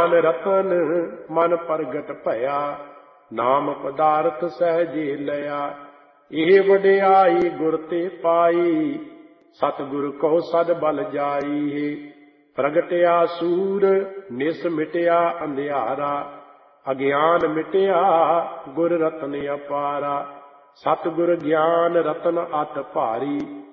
ਗਿਆਨ ਰਤਨ ਮਨ ਪ੍ਰਗਟ ਭਇਆ, ਨਾਮ ਪਦਾਰਥ ਸਹਿਜੇ ਲਿਆ। ਇਹ ਵਡਿਆਈ ਗੁਰ ਤੇ ਪਾਈ, ਸਤਿਗੁਰ ਕੋ ਸਦ ਬਲ ਜਾਈ। ਪ੍ਰਗਟਿਆ ਸੂਰ ਨਿਸ ਮਿਟਿਆ ਅੰਧਿਆਰਾ, ਅਗਿਆਨ ਮਿਟਿਆ ਗੁਰ ਰਤਨ ਅਪਾਰਾ। ਸਤਿਗੁਰ ਗਿਆਨ ਰਤਨ ਅਤ ਭਾਰੀ,